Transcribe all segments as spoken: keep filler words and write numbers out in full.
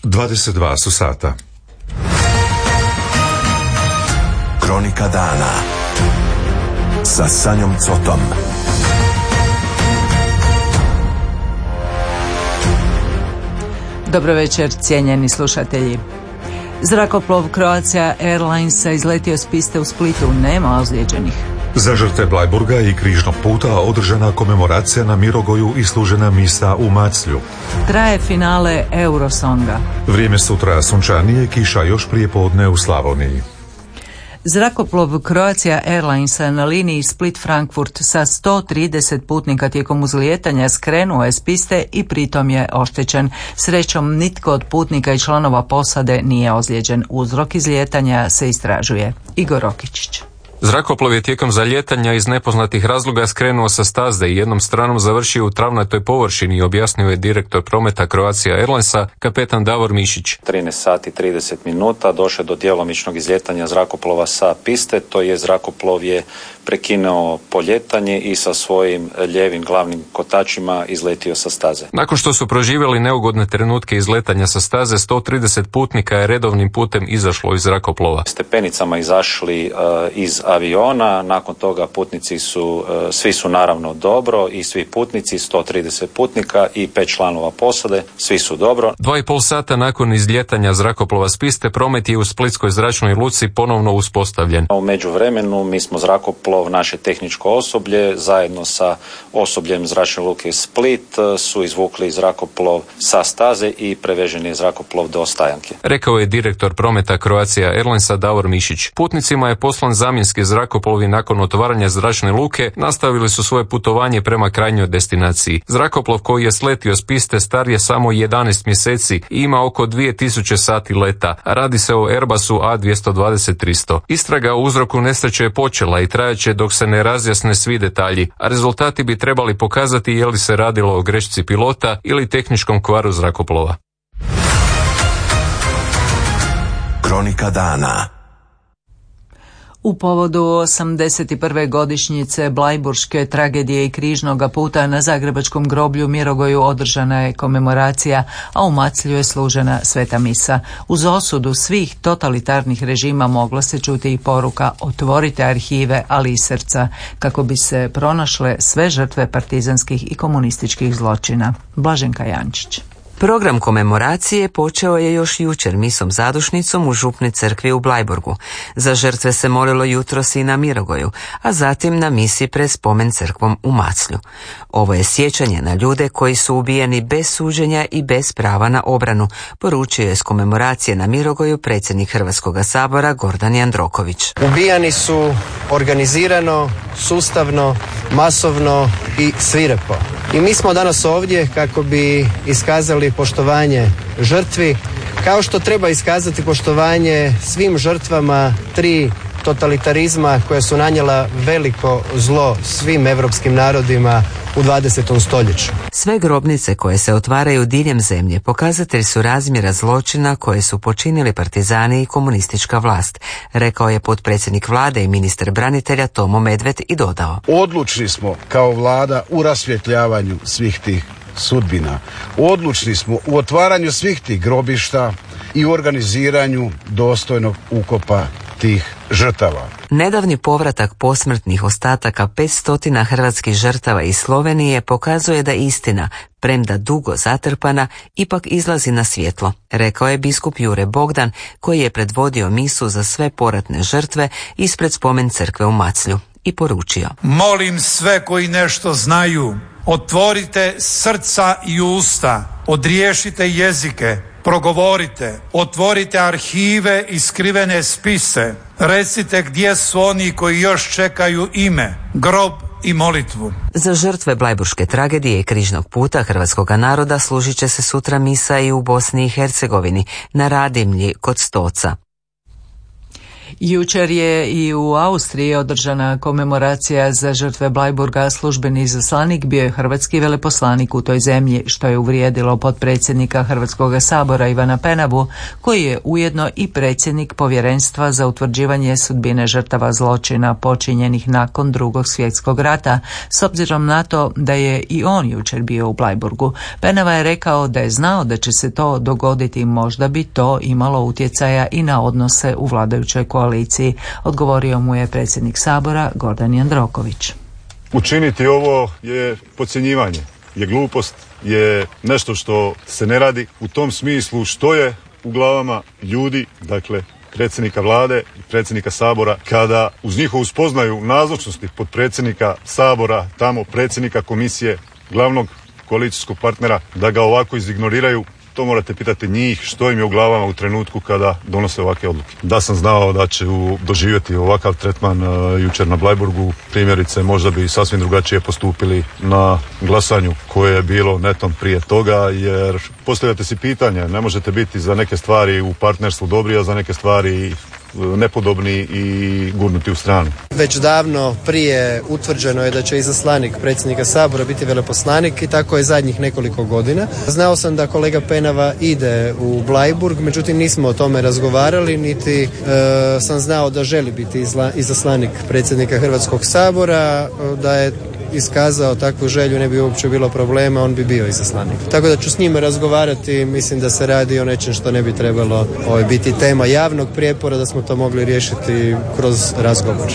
dvadeset dva su sata. Kronika dana sa Sanjom Cotom. Dobro večer, cijenjeni slušatelji. Zrakoplov Croatia Airlinesa izletio s piste u Splitu, nema ozlijeđenih. Za žrtve Bleiburga i Križnog puta održana komemoracija na Mirogoju i služena misa u Maclju. Traje finale Eurosonga. Vrijeme sutra sunčanije, kiša još prije podne u Slavoniji. Zrakoplov Croatia Airlinesa na liniji Split-Frankfurt sa sto trideset putnika tijekom uzlijetanja skrenuo je s piste i pritom je oštećen. Srećom, nitko od putnika i članova posade nije ozlijeđen. Uzrok izlijetanja se istražuje. Igor Rokičić. Zrakoplov je tijekom zalijetanja iz nepoznatih razloga skrenuo sa staze i jednom stranom završio u travnatoj površini, objasnio je direktor prometa Croatia Airlinesa, kapetan Davor Mišić. trinaest sati i trideset minuta došlo je do djelomičnog izlijetanja zrakoplova sa piste, to je zrakoplov je prekinuo poljetanje i sa svojim lijevim glavnim kotačima izletio sa staze. Nakon što su proživjeli neugodne trenutke izletanja sa staze, sto trideset putnika je redovnim putem izašlo iz zrakoplova. Stepenicama izašli uh, iz aviona, nakon toga putnici su, uh, svi su naravno dobro i svi putnici, sto trideset putnika i pet članova posade, svi su dobro. Dva i pol sata nakon izlijetanja zrakoplova s piste, promet je u Splitskoj zračnoj luci ponovno uspostavljen. U međuvremenu mi smo zrakoplov, naše tehničko osoblje, zajedno sa osobljem zračne luke Split su izvukli zrakoplov sa staze i prevežen je zrakoplov do Stajanke. Rekao je direktor prometa Croatia Airlinesa Davor Mišić. Putnicima je poslan zamjenski zrakoplovi nakon otvaranja zračne luke, nastavili su svoje putovanje prema krajnjoj destinaciji. Zrakoplov koji je sletio s piste star je samo jedanaest mjeseci i ima oko dvije tisuće sati leta. Radi se o Airbusu A dvjesto dvadeset tristo. Istraga o uzroku nesreće je počela i trajaće dok se ne razjasne svi detalji, a rezultati bi trebali pokazati je li se radilo o grešci pilota ili tehničkom kvaru zrakoplova. Kronika dana. U povodu osamdeset prve godišnjice Blajburške tragedije i Križnoga puta na zagrebačkom groblju Mirogoju održana je komemoracija, a u Maclju je služena sveta misa. Uz osudu svih totalitarnih režima mogla se čuti i poruka otvorite arhive, ali i srca, kako bi se pronašle sve žrtve partizanskih i komunističkih zločina. Blaženka Jančić. Program komemoracije počeo je još jučer misom zadušnicom u župnoj crkvi u Bleiburgu. Za žrtve se molilo jutros i na Mirogoju, a zatim na misi pred spomen crkvom u Maclju. Ovo je sjećanje na ljude koji su ubijeni bez suđenja i bez prava na obranu, poručio je s komemoracije na Mirogoju predsjednik Hrvatskoga sabora Gordan Jandroković. Ubijani su organizirano, sustavno, masovno i svirepo. I mi smo danas ovdje kako bi iskazali poštovanje žrtvi, kao što treba iskazati poštovanje svim žrtvama tri totalitarizma koja su nanijela veliko zlo svim evropskim narodima u dvadesetom stoljeću. Sve grobnice koje se otvaraju diljem zemlje pokazatelj su razmjera zločina koje su počinili partizani i komunistička vlast, rekao je potpredsjednik vlade i ministar branitelja Tomo Medved i dodao. Odlučni smo kao vlada u rasvjetljavanju svih tih sudbina. Odlučni smo u otvaranju svih tih grobišta i u organiziranju dostojnog ukopa tih žrtava. Nedavni povratak posmrtnih ostataka petsto hrvatskih žrtava iz Slovenije pokazuje da istina, premda dugo zatrpana, ipak izlazi na svjetlo, rekao je biskup Jure Bogdan, koji je predvodio misu za sve poratne žrtve ispred spomen crkve u Maclju i poručio. Molim sve koji nešto znaju, otvorite srca i usta, odriješite jezike, progovorite, otvorite arhive i skrivene spise, recite gdje su oni koji još čekaju ime, grob i molitvu. Za žrtve Blajburške tragedije i Križnog puta hrvatskoga naroda služit će se sutra misa i u Bosni i Hercegovini, na Radimlji kod Stoca. Jučer je i u Austriji održana komemoracija za žrtve Bleiburga. Službeni izaslanik bio je hrvatski veleposlanik u toj zemlji, što je uvrijedilo potpredsjednika Hrvatskog sabora Ivana Penavu, koji je ujedno i predsjednik Povjerenstva za utvrđivanje sudbine žrtava zločina počinjenih nakon Drugog svjetskog rata, s obzirom na to da je i on jučer bio u Bleiburgu. Penava je rekao da je znao da će se to dogoditi, možda bi to imalo utjecaja i na odnose u vladajućoj koaliciji. Odgovorio mu je predsjednik Sabora Gordan Jandroković. Učiniti ovo je podcjenjivanje, je glupost, je nešto što se ne radi u tom smislu što je u glavama ljudi, dakle predsjednika vlade i predsjednika Sabora, kada uz njihovu spoznaju nazočnosti potpredsjednika Sabora, tamo predsjednika komisije, glavnog koalicijskog partnera, da ga ovako izignoriraju. To morate pitati njih što im je u glavama u trenutku kada donose ovakve odluke. Da sam znao da će doživjeti ovakav tretman uh, jučer na Bleiburgu, primjerice možda bi sasvim drugačije postupili na glasanju koje je bilo netom prije toga, jer postavljate si pitanje, ne možete biti za neke stvari u partnerstvu dobri, a za neke stvari nepodobni i gurnuti u stranu. Već davno prije utvrđeno je da će izaslanik predsjednika Sabora biti veleposlanik i tako je zadnjih nekoliko godina. Znao sam da kolega Penava ide u Bleiburg, međutim nismo o tome razgovarali, niti e, sam znao da želi biti izla, izaslanik predsjednika Hrvatskog sabora, da je iskazao takvu želju, ne bi uopće bilo problema, on bi bio izaslanik. Tako da ću s njima razgovarati, mislim da se radi o nečem što ne bi trebalo ovaj, biti tema javnog prijepora, da smo to mogli riješiti kroz razgovor.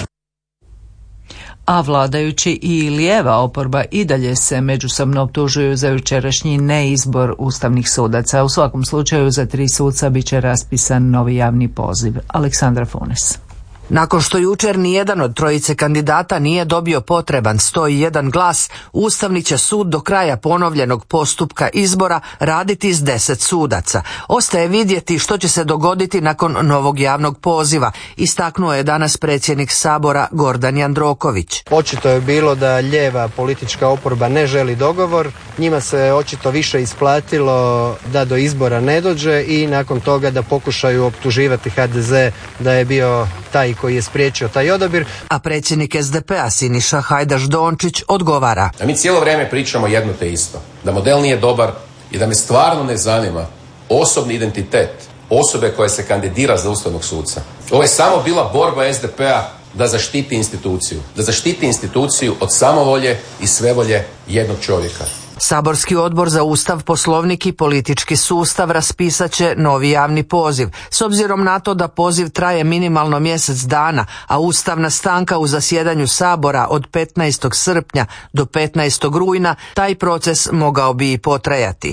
A vladajući i lijeva oporba i dalje se međusobno optužuju za jučerašnji neizbor ustavnih sudaca. U svakom slučaju za tri suca bit će raspisan novi javni poziv. Aleksandra Funes. Nakon što jučer nijedan od trojice kandidata nije dobio potreban sto jedan glas, Ustavni će sud do kraja ponovljenog postupka izbora raditi s deset sudaca. Ostaje vidjeti što će se dogoditi nakon novog javnog poziva, istaknuo je danas predsjednik Sabora Gordan Jandroković. Očito je bilo da lijeva politička oporba ne želi dogovor, njima se očito više isplatilo da do izbora ne dođe i nakon toga da pokušaju optuživati ha de ze da je bio taj koji je spriječio taj odabir. A predsjednik es de pe a Siniša Hajdaš Dončić odgovara. A mi cijelo vrijeme pričamo jedno te isto, da model nije dobar i da me stvarno ne zanima osobni identitet osobe koja se kandidira za ustavnog suca. Ovo je samo bila borba es de pe a da zaštiti instituciju, da zaštiti instituciju od samovolje i svevolje jednog čovjeka. Saborski odbor za Ustav, Poslovnik i politički sustav raspisat će novi javni poziv. S obzirom na to da poziv traje minimalno mjesec dana, a ustavna stanka u zasjedanju Sabora od petnaestog srpnja do petnaestog rujna, taj proces mogao bi i potrajati.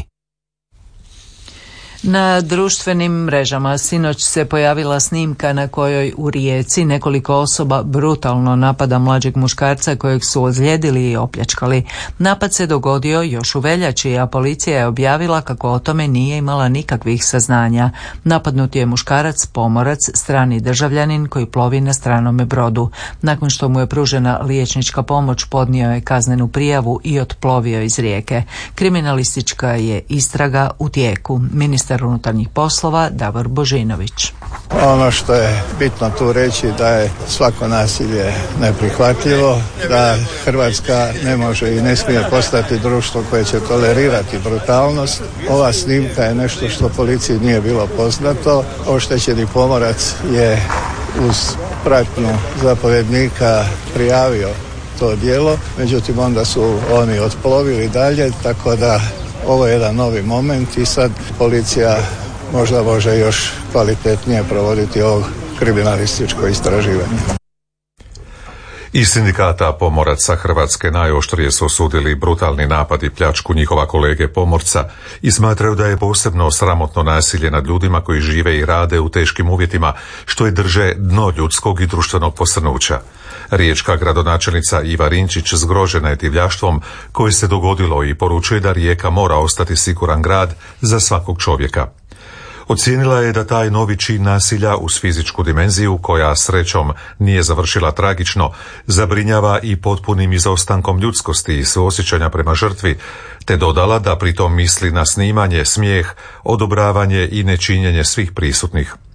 Na društvenim mrežama sinoć se pojavila snimka na kojoj u Rijeci nekoliko osoba brutalno napada mlađeg muškarca kojeg su ozlijedili i opljačkali. Napad se dogodio još u veljači, a policija je objavila kako o tome nije imala nikakvih saznanja. Napadnut je muškarac, pomorac, strani državljanin koji plovi na stranome brodu. Nakon što mu je pružena liječnička pomoć, podnio je kaznenu prijavu i otplovio iz Rijeke. Kriminalistička je istraga u tijeku. Ministar unutarnjih poslova Davor Božinović. Ono što je bitno tu reći da je svako nasilje neprihvatljivo, da Hrvatska ne može i ne smije postati društvo koje će tolerirati brutalnost. Ova snimka je nešto što policiji nije bilo poznato. Oštećeni pomorac je uz pratnju zapovjednika prijavio to djelo, međutim onda su oni otplovili dalje, tako da ovo je jedan novi moment i sad policija možda može još kvalitetnije provoditi ovo kriminalističko istraživanje. Iz sindikata pomoraca Hrvatske najoštrije su osudili brutalni napad i pljačku njihova kolege pomorca i smatraju da je posebno sramotno nasilje nad ljudima koji žive i rade u teškim uvjetima, što je drže dno ljudskog i društvenog posrnuća. Riječka gradonačelnica Iva Rinčić zgrožena je divljaštvom koje se dogodilo i poručuje da Rijeka mora ostati siguran grad za svakog čovjeka. Ocijenila je da taj novi čin nasilja uz fizičku dimenziju, koja srećom nije završila tragično, zabrinjava i potpunim izostankom ljudskosti i suosjećanja prema žrtvi, te dodala da pritom misli na snimanje, smijeh, odobravanje i nečinjenje svih prisutnih.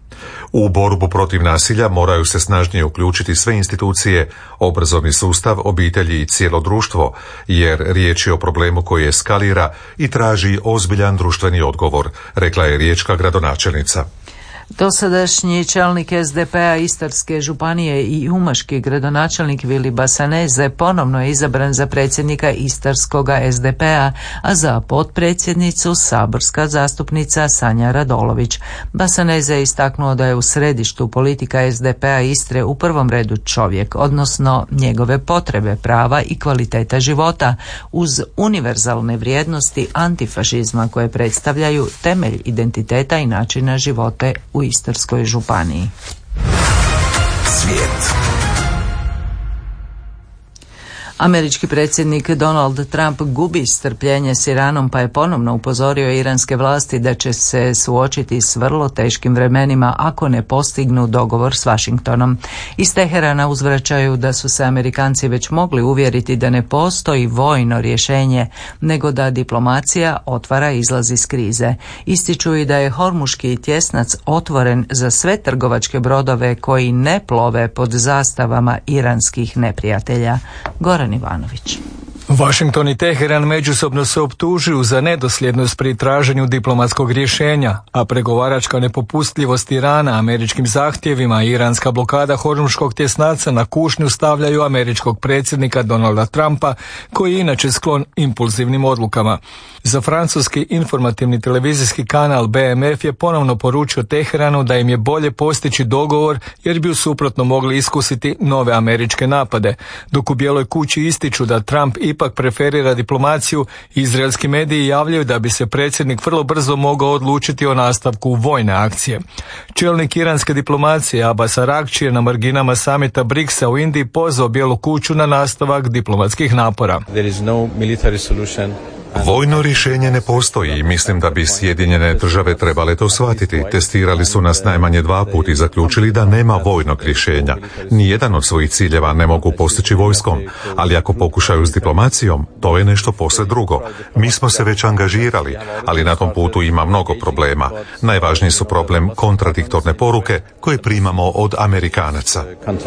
U borbu protiv nasilja moraju se snažnije uključiti sve institucije, obrazovni sustav, obitelji i cijelo društvo, jer riječ je o problemu koji eskalira i traži ozbiljan društveni odgovor, rekla je riječka gradonačelnica. Dosadašnji čelnik es de pe a Istarske županije i umaški gradonačelnik Vili Basaneze ponovno je izabran za predsjednika Istarskoga es de pe a, a za potpredsjednicu saborska zastupnica Sanja Radolović. Basaneze je istaknuo da je u središtu politika es de pe a Istre u prvom redu čovjek, odnosno njegove potrebe, prava i kvaliteta života, uz univerzalne vrijednosti antifašizma koje predstavljaju temelj identiteta i načina života u Istarskoj županiji. Svijet. Američki predsjednik Donald Trump gubi strpljenje s Iranom, pa je ponovno upozorio iranske vlasti da će se suočiti s vrlo teškim vremenima ako ne postignu dogovor s Washingtonom. Iz Teherana uzvraćaju da su se Amerikanci već mogli uvjeriti da ne postoji vojno rješenje, nego da diplomacija otvara izlaz iz krize. Ističu i da je Hormuški tjesnac otvoren za sve trgovačke brodove koji ne plove pod zastavama iranskih neprijatelja. Goran Ivanović. Washington i Teheran međusobno se optužuju za nedosljednost pri traženju diplomatskog rješenja, a pregovaračka nepopustljivost Irana američkim zahtjevima i iranska blokada Hormuškog tjesnaca na kušnju stavljaju američkog predsjednika Donalda Trumpa, koji je inače sklon impulzivnim odlukama. Za francuski informativni televizijski kanal be em ef je ponovno poručio Teheranu da im je bolje postići dogovor jer bi u suprotno mogli iskusiti nove američke napade. Dok u Bijeloj kući ističu da Trump ipak preferira diplomaciju, izraelski mediji javljaju da bi se predsjednik vrlo brzo mogao odlučiti o nastavku vojne akcije. Čelnik iranske diplomacije Abbas Araghči je na marginama samita briksa u Indiji pozvao Bijelu kuću na nastavak diplomatskih napora. There is no military solution. Vojno rješenje ne postoji i mislim da bi Sjedinjene države trebale to shvatiti. Testirali su nas najmanje dva puta i zaključili da nema vojnog rješenja. Nijedan od svojih ciljeva ne mogu postići vojskom, ali ako pokušaju s diplomacijom, to je nešto posve drugo. Mi smo se već angažirali, ali na tom putu ima mnogo problema. Najvažniji su problem kontradiktorne poruke koje primamo od Amerikanaca.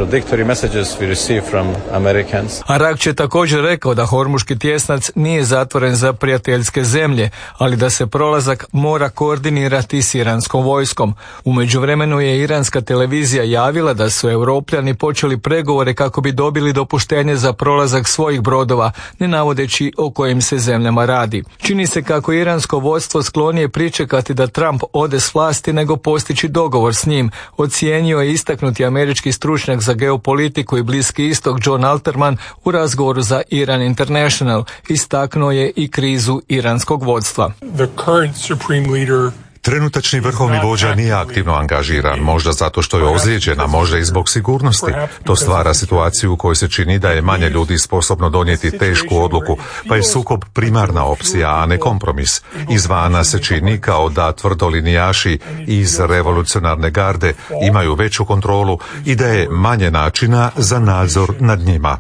Araghči je također rekao da Hormuški tjesnac nije zatvoren za prijateljske zemlje, ali da se prolazak mora koordinirati s iranskom vojskom. U međuvremenu je iranska televizija javila da su Europljani počeli pregovore kako bi dobili dopuštenje za prolazak svojih brodova, ne navodeći o kojim se zemljama radi. Čini se kako iransko vodstvo sklonije pričekati da Trump ode s vlasti nego postići dogovor s njim, ocijenio je istaknuti američki stručnjak za geopolitiku i Bliski istok John Alterman u razgovoru za Iran International. Istaknuo je i krizu iranskog vodstva. The current supreme leader Trenutačni vrhovni vođa nije aktivno angažiran, možda zato što je ozlijeđen, a možda i zbog sigurnosti. To stvara situaciju u kojoj se čini da je manje ljudi sposobno donijeti tešku odluku, pa je sukob primarna opcija, a ne kompromis. Izvana se čini kao da tvrdolinijaši iz revolucionarne garde imaju veću kontrolu i da je manje načina za nadzor nad njima.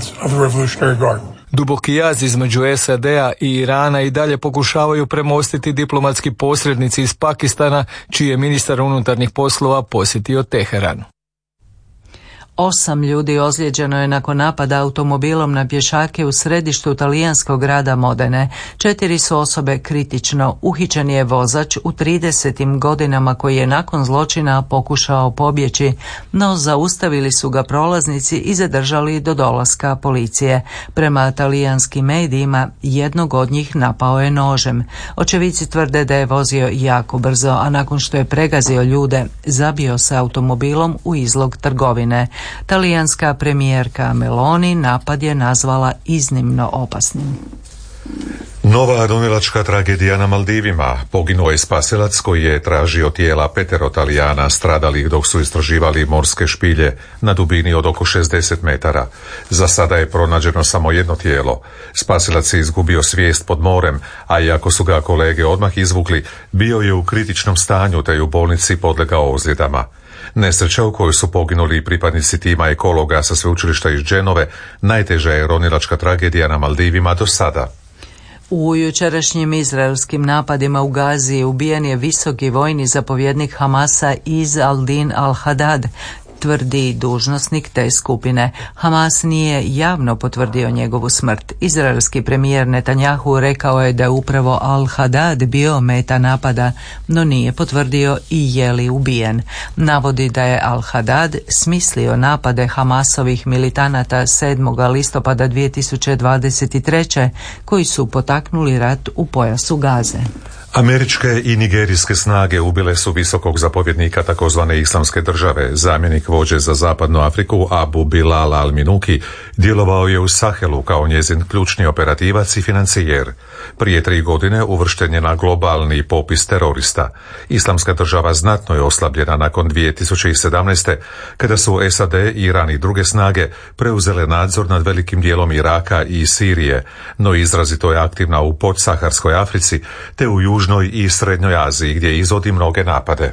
Duboki jaz između es a de a i Irana i dalje pokušavaju premostiti diplomatski posrednici iz Pakistana, čiji je ministar unutarnjih poslova posjetio Teheran. Osam ljudi ozlijeđeno je nakon napada automobilom na pješake u središtu talijanskog grada Modene. Četiri su osobe kritično. Uhićen je vozač u tridesetim godinama koji je nakon zločina pokušao pobjeći, no zaustavili su ga prolaznici i zadržali do dolaska policije. Prema talijanskim medijima jednog od njih napao je nožem. Očevici tvrde da je vozio jako brzo, a nakon što je pregazio ljude, zabio se automobilom u izlog trgovine. Talijanska premijerka Meloni napad je nazvala iznimno opasnim. Nova ronilačka tragedija na Maldivima. Poginuo je spasilac koji je tražio tijela petero Talijana stradalih dok su istraživali morske špilje na dubini od oko šezdeset metara. Za sada je pronađeno samo jedno tijelo. Spasilac je izgubio svijest pod morem, a iako su ga kolege odmah izvukli, bio je u kritičnom stanju te je u bolnici podlegao ozljedama. Nesreća u kojoj su poginuli pripadnici tima ekologa sa sveučilišta iz Dženove najteža je ronilačka tragedija na Maldivima do sada. U jučerašnjim izraelskim napadima u Gazi ubijen je visoki vojni zapovjednik Hamasa Iz al-Din al-Hadad, tvrdi dužnosnik te skupine. Hamas nije javno potvrdio njegovu smrt. Izraelski premijer Netanjahu rekao je da je upravo al-Hadad bio meta napada, no nije potvrdio i je li ubijen. Navodi da je al-Hadad smislio napade Hamasovih militanata sedmog listopada dvije tisuće dvadeset treće koji su potaknuli rat u pojasu Gaze. Američke i nigerijske snage ubile su visokog zapovjednika takozvane Islamske države. Zamjenik vođe za zapadnu Afriku Abu Bilal al-Minuki djelovao je u Sahelu kao njezin ključni operativac i financijer. Prije tri godine uvršten je na globalni popis terorista. Islamska država znatno je oslabljena nakon dvije tisuće sedamnaeste. kada su S A D, Iran i druge snage preuzele nadzor nad velikim dijelom Iraka i Sirije, no izrazito je aktivna u podsaharskoj Africi te u Južnoj i Srednjoj Aziji gdje izvodi mnoge napade.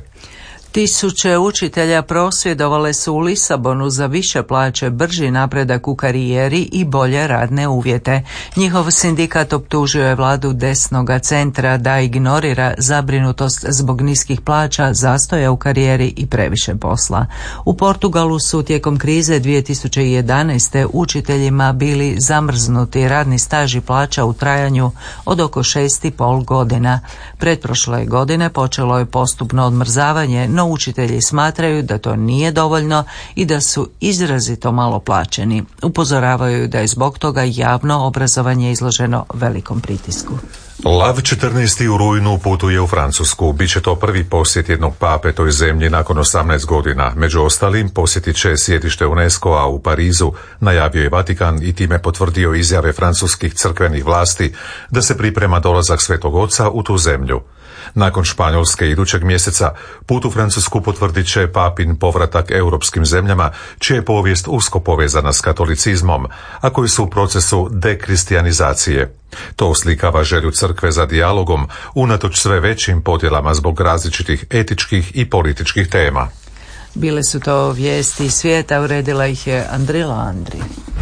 Tisuće učitelja prosvjedovale su u Lisabonu za više plaće, brži napredak u karijeri i bolje radne uvjete. Njihov sindikat optužio je vladu desnoga centra da ignorira zabrinutost zbog niskih plaća, zastoja u karijeri i previše posla. U Portugalu su tijekom krize dvije tisuće jedanaeste. učiteljima bili zamrznuti radni staž i plaća u trajanju od oko šest i pol godina. Pretprošle godine počelo je postupno odmrzavanje, no učitelji smatraju da to nije dovoljno i da su izrazito malo plaćeni. Upozoravaju da je zbog toga javno obrazovanje izloženo velikom pritisku. Lav četrnaesti u rujnu putuje u Francusku. Biće to prvi posjet jednog pape toj zemlji nakon osamnaest godina. Među ostalim posjetit će sjedište UNESCO-a u Parizu, najavio je Vatikan i time potvrdio izjave francuskih crkvenih vlasti da se priprema dolazak Svetog Oca u tu zemlju. Nakon Španjolske idućeg mjeseca put u Francusku potvrdit će papin povratak europskim zemljama čija je povijest usko povezana s katolicizmom, a koji su u procesu dekristijanizacije. To oslikava želju crkve za dijalogom unatoč sve većim podjelama zbog različitih etičkih i političkih tema. Bile su to vijesti svijeta, uredila ih je Andrila Andri.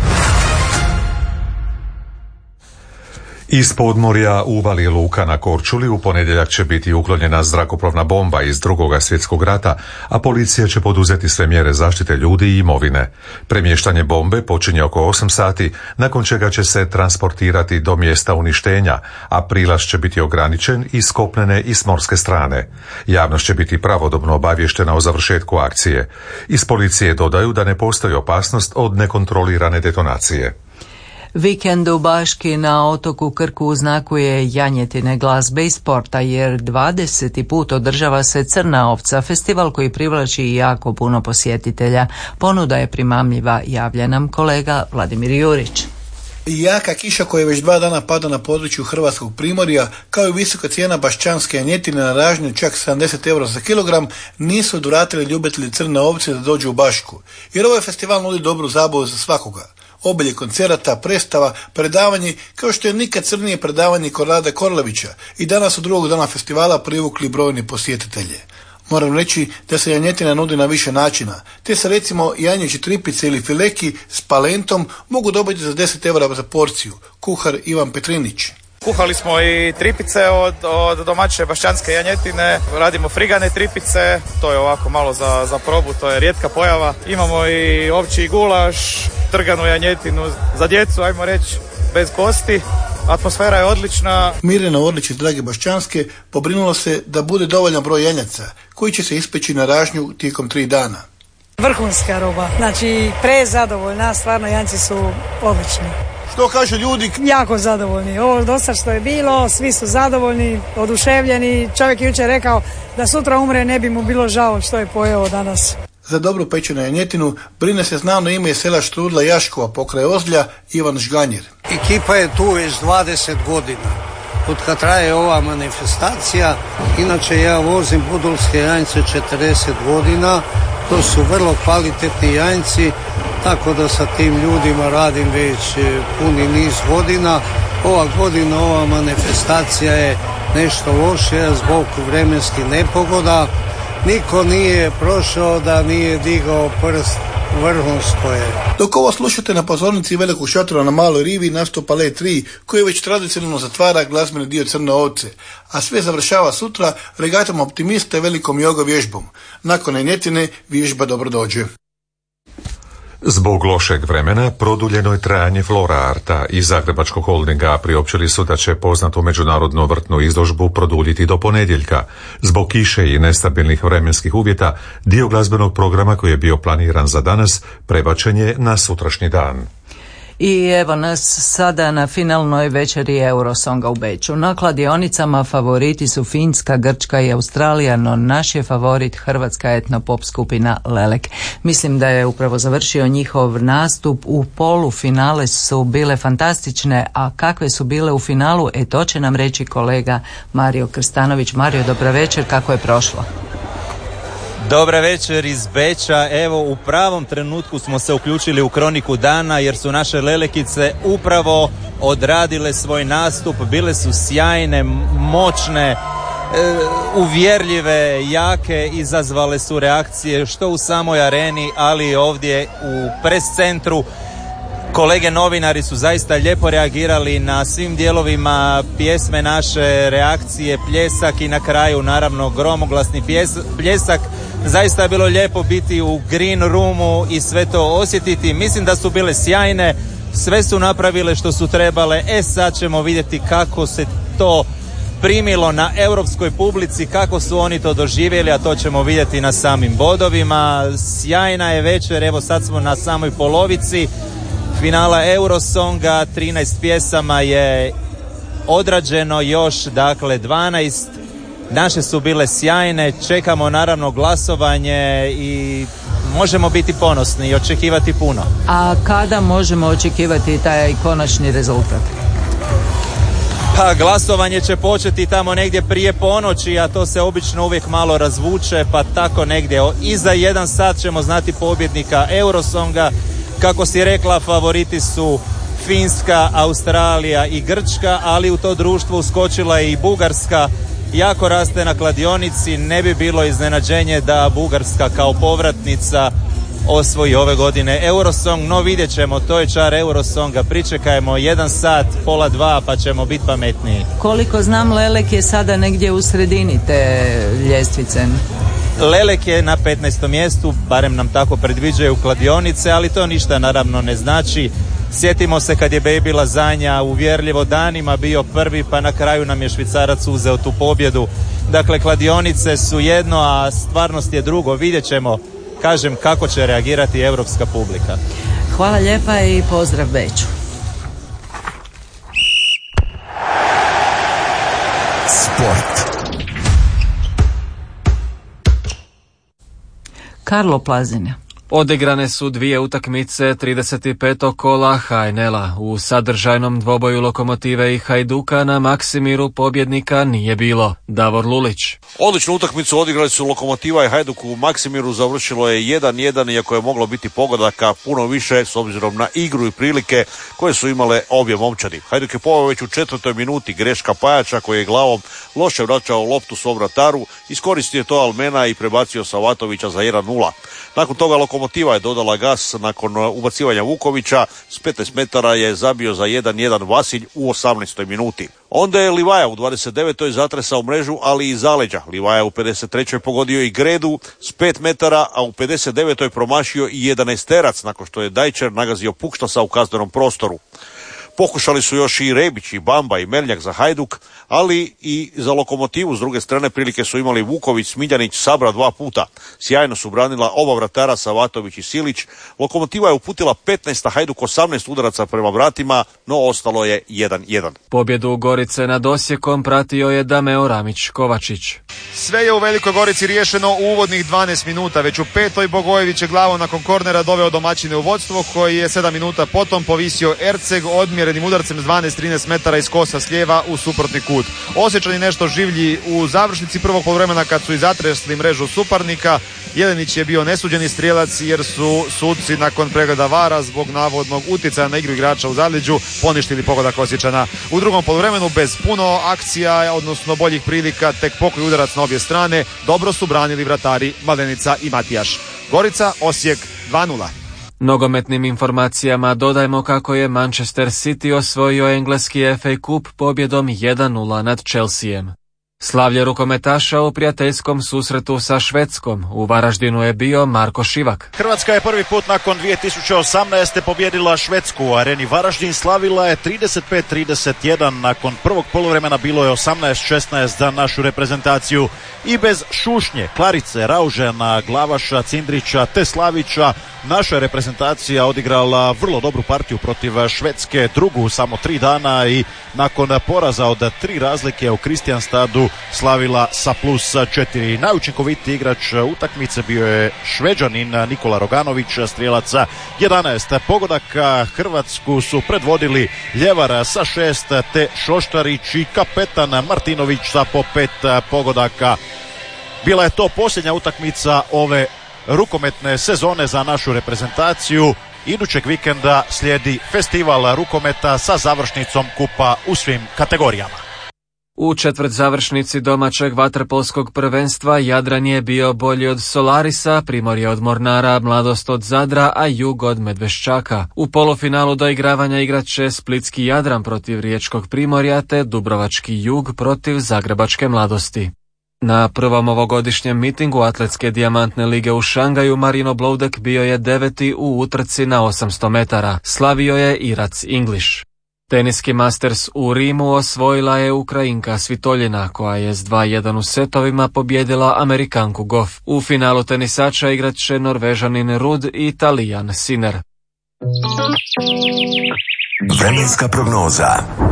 Iz podmorja uvali luka na Korčuli u ponedjeljak će biti uklonjena zrakoplovna bomba iz Drugoga svjetskog rata, a policija će poduzeti sve mjere zaštite ljudi i imovine. Premještanje bombe počinje oko osam sati, nakon čega će se transportirati do mjesta uništenja, a prilaz će biti ograničen i s kopnene i s morske strane. Javnost će biti pravodobno obavještena o završetku akcije. Iz policije dodaju da ne postoji opasnost od nekontrolirane detonacije. Vikend u Baški na otoku Krku uznakuje janjetine, glazbe i sporta, jer dvadeseti put održava se Crna ovca, festival koji privlači jako puno posjetitelja. Ponuda je primamljiva, javlja nam kolega Vladimir Jurić. Jaka kiša koja već dva dana pada na području Hrvatskog primorja, kao i visoka cijena baščanske janjetine na ražnju čak sedamdeset eura za kilogram, nisu odvratili ljubitelji crne ovce da dođu u Bašku, jer ovaj festival nudi dobru zabavu za svakoga. Obilje koncerata, predstava, predavanje, kao što je nikad crnije predavanje Korada Korlevića i danas od drugog dana festivala privukli brojni posjetitelje. Moram reći da se janjetina nudi na više načina, te se recimo janjeći tripice ili fileki s palentom mogu dobiti za deset eura za porciju. Kuhar Ivan Petrinić. Kuhali smo i tripice od, od domaće baščanske janjetine, radimo frigane tripice, to je ovako malo za, za probu, to je rijetka pojava. Imamo i ovčji gulaš, trganu janjetinu za djecu, ajmo reći, bez kosti. Atmosfera je odlična. Mirjana Orlić iz Drage Baščanske pobrinula se da bude dovoljan broj janjaca koji će se ispeći na ražnju tijekom tri dana. Vrhunska roba, znači prezadovoljna, stvarno janjci su odlični. Što kaže ljudi? Jako zadovoljni. Ovo dosta što je bilo, svi su zadovoljni, oduševljeni. Čovjek je jučer rekao da sutra umre, ne bi mu bilo žao što je pojeo danas. Za dobro pečenu janjetinu brine se znano ime iz sela Štrudla Jaškova pokraj Ozlja, Ivan Žganjer. Ekipa je tu već dvadeset godina. Od kad traje ova manifestacija, inače ja vozim budulske janjce četrdeset godina, to su vrlo kvalitetni janjci, tako da sa tim ljudima radim već puni niz godina. Ova godina, ova manifestacija je nešto lošija zbog vremenskih nepogoda. Niko nije prošao da nije digao prst vrhunsko je. Dok ovo slušate, na pozornici velikog šatora na Maloj rivi nastupa Let tri, koji već tradicionalno zatvara glazbeni dio Crne ovce, a sve završava sutra regatom optimista i velikom joga vježbom. Nakon Enjetine vježba dobro dođe. Zbog lošeg vremena produljeno je trajanje Flora Arta i Zagrebačkog holdinga priopćili su da će poznatu međunarodnu vrtnu izložbu produljiti do ponedjeljka. Zbog kiše i nestabilnih vremenskih uvjeta, dio glazbenog programa koji je bio planiran za danas prebačen je na sutrašnji dan. I evo nas sada na finalnoj večeri Eurosonga u Beču. Na kladionicama favoriti su Finska, Grčka i Australija, no naš je favorit hrvatska etno-pop skupina Lelek. Mislim da je upravo završio njihov nastup. U polufinale su bile fantastične, a kakve su bile u finalu, e to će nam reći kolega Mario Krstanović. Mario, dobra večer, kako je prošlo? Dobra večer iz Beča. Evo, u pravom trenutku smo se uključili u kroniku dana jer su naše Lelekice upravo odradile svoj nastup. Bile su sjajne, moćne, e, uvjerljive, jake, izazvale su reakcije što u samoj areni, ali i ovdje u pres centru. Kolege novinari su zaista lijepo reagirali na svim dijelovima pjesme naše, reakcije, pljesak i na kraju naravno gromoglasni pjes, pljesak. Zaista je bilo lijepo biti u Green Roomu i sve to osjetiti. Mislim da su bile sjajne, sve su napravile što su trebale. E sad ćemo vidjeti kako se to primilo na europskoj publici, kako su oni to doživjeli, a to ćemo vidjeti na samim bodovima. Sjajna je večer, evo sad smo na samoj polovici finala Eurosonga, trinaest pjesama je odrađeno još, dakle dvanaest. Naše su bile sjajne, čekamo naravno glasovanje i možemo biti ponosni i očekivati puno. A kada možemo očekivati taj konačni rezultat? Pa glasovanje će početi tamo negdje prije ponoći, a to se obično uvijek malo razvuče, pa tako negdje iza jedan sat ćemo znati pobjednika Eurosonga. Kako si rekla, favoriti su Finska, Australija i Grčka, ali u to društvo uskočila je i Bugarska. Jako raste na kladionici, ne bi bilo iznenađenje da Bugarska kao povratnica osvoji ove godine Eurosong, no vidjet ćemo, to je čar Eurosonga, pričekajmo jedan sat, pola dva pa ćemo biti pametniji. Koliko znam, Lelek je sada negdje u sredini te ljestvice. Lelek je na petnaestom mjestu, barem nam tako predviđaju kladionice, ali to ništa naravno ne znači. Sjetimo se kad je Baby Lazanja uvjerljivo danima bio prvi, pa na kraju nam je Švicarac uzeo tu pobjedu. Dakle, kladionice su jedno, a stvarnost je drugo. Vidjet ćemo, kažem, kako će reagirati europska publika. Hvala lijepa i pozdrav Beču. Sport. Karlo Plazinja. Odigrane su dvije utakmice trideset petog kola ha en el-a. U sadržajnom dvoboju Lokomotive i Hajduka na Maksimiru pobjednika nije bilo. Davor Lulić. Odličnu utakmicu odigrali su Lokomotiva i Hajduk u Maksimiru, završilo je jedan jedan, iako je moglo biti pogodaka puno više s obzirom na igru i prilike koje su imale obje momčadi. Hajduk je poveo već u četvrtoj minuti, greška Pajača koji je glavom loše vraćao loptu svom vrataru, iskoristio je to Almena i prebacio Savatovića za jedan nula. Nakon toga Lokomotiva je dodala gas nakon ubacivanja Vukovića, s petnaest metara je zabio za jedan jedan Vasilj u osamnaestoj minuti. Onda je Livaja u dvadeset devetoj zatresao mrežu, ali i zaleđa. Livaja u pedeset trećoj pogodio i Gredu s pet metara, a u pedeset devetoj promašio i jedanaesterac nakon što je Dajčer nagazio Pukštasa u kaznenom prostoru. Pokušali su još i Rebić, i Bamba, i Merljak za Hajduk, ali i za Lokomotivu s druge strane prilike su imali Vuković, Smiljanić, Sabra dva puta. Sjajno su branila oba vratara Savatović i Silić. Lokomotiva je uputila petnaest, a Hajduk osamnaest udaraca prema vratima, no ostalo je jedan jedan. Pobjedu Gorice nad Osijekom pratio je Dameo Ramić Kovačić. Sve je u Velikoj Gorici riješeno u uvodnih dvanaest minuta. Već u petoj Bogojević je glavom nakon kornera doveo domaćine u vodstvo, koji je sedam minuta potom povisio Erceg odmjerenim udarcem s dvanaest trinaest metara iz kosa s lijeva u suprotni kut. Osječani nešto življi u završnici prvog poluvremena kad su i zatresli mrežu suparnika. Jelenić je bio nesuđeni strijelac jer su suci nakon pregleda vara zbog navodnog utjecaja na igru igrača u zaleđu poništili pogodak Osječana. U drugom poluvremenu bez puno akcija, odnosno boljih prilika, tek pokoj udarac na obje strane, dobro su branili vratari Malenica i Matijaš. Gorica, Osijek dva nula. Nogometnim informacijama dodajmo kako je Manchester City osvojio engleski F A Cup pobjedom jedan nula nad Chelseaem. Slavlje rukometaša u prijateljskom susretu sa Švedskom. U Varaždinu je bio Marko Šivak. Hrvatska je prvi put nakon dvije tisuće osamnaeste pobjedila Švedsku u areni Varaždin. Slavila je trideset pet trideset jedan. Nakon prvog poluvremena bilo je osamnaest šesnaest za našu reprezentaciju. I bez šušnje, Klarice, Raužena, Glavaša, Cindrića te Slavića naša reprezentacija odigrala vrlo dobru partiju protiv Švedske, drugu u samo tri dana i nakon poraza od tri razlike u Kristijanstadu slavila sa plus četiri. Najučinkovitiji igrač utakmice bio je Šveđanin Nikola Roganović, strijelaca jedanaest pogodaka. Hrvatsku su predvodili Ljevar sa šest te Šoštarić i kapetan Martinović sa po pet pogodaka. Bila je to posljednja utakmica ove rukometne sezone za našu reprezentaciju. Idućeg vikenda slijedi festival rukometa sa završnicom kupa u svim kategorijama. U četvrt završnici domaćeg vaterpolskog prvenstva Jadran je bio bolji od Solarisa, Primorje od Mornara, Mladost od Zadra, a Jug od Medveščaka. U polufinalu doigravanja igrat će Splitski Jadran protiv Riječkog Primorja te Dubrovački Jug protiv Zagrebačke Mladosti. Na prvom ovogodišnjem mitingu Atletske dijamantne lige u Šangaju Marino Bloudek bio je deveti u utrci na osamsto metara. Slavio je Irac English. Teniski Masters u Rimu osvojila je Ukrajinka Svitoljina, koja je s dva jedan u setovima pobjedila Amerikanku Goff. U finalu tenisača igrat će Norvežanin Rud i Italijan Sinner. Vremenska prognoza.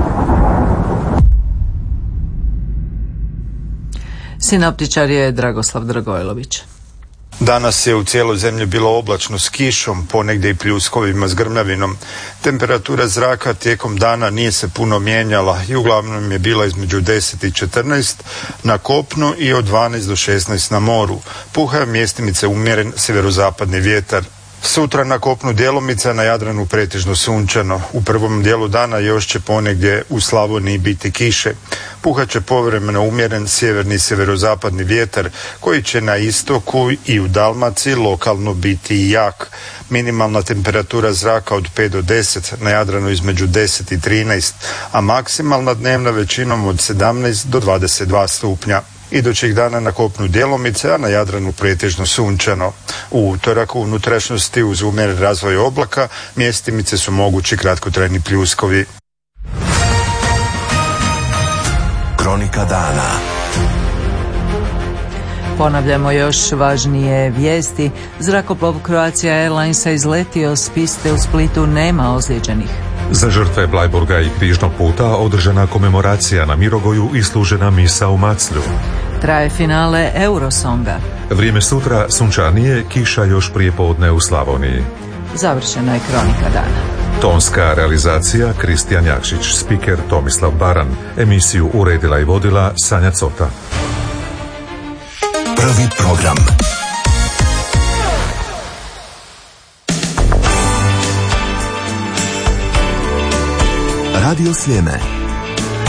Sinoptičar je Dragoslav Dragojlović. Danas je u cijeloj zemlji bilo oblačno s kišom, ponegdje i pljuskovima s grmljavinom. Temperatura zraka tijekom dana nije se puno mijenjala i uglavnom je bila između deset i četrnaest na kopnu i od dvanaest do šesnaest na moru. Puha je mjestimice umjeren sjeverozapadni vjetar. Sutra na kopnu djelomica, na Jadranu pretežno sunčano. U prvom dijelu dana još će ponegdje u Slavoniji biti kiše. Puhat će povremeno umjeren sjeverni i sjeverozapadni vjetar koji će na istoku i u Dalmaciji lokalno biti jak. Minimalna temperatura zraka od pet do deset, na Jadranu između deset i trinaest, a maksimalna dnevna većinom od sedamnaest do dvadeset dva stupnja. Idućih dana na kopnu djelomice, a na Jadranu pretežno sunčano. U utorak u unutrašnjosti uz umjeren razvoj oblaka mjestimice su mogući kratkotrajni pljuskovi. Kronika dana. Ponavljamo još važnije vijesti. Zrakoplov Croatia Airlinesa izletio s piste u Splitu, nema ozlijeđenih. Za žrtve Blajburga i Križnog puta održana komemoracija na Mirogoju i služena misa u Maclju. Traje finale Eurosonga. Vrijeme sutra sunčanije, kiša još prije podne u Slavoniji. Završena je kronika dana. Tonska realizacija Kristijan Jakšić, spiker Tomislav Baran, emisiju uredila i vodila Sanja Cota. Prvi program. Radio Sljeme.